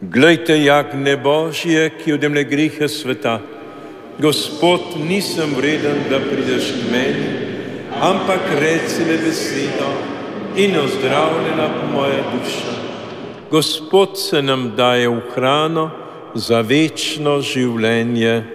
Glejte, jagnje Božje, ki odjemlje grehe sveta. Gospod, nisem vreden, da prideš k meni, ampak reci le besedo in ozdravljena bo moja duša. Gospod se nam daje v hrano za večno življenje.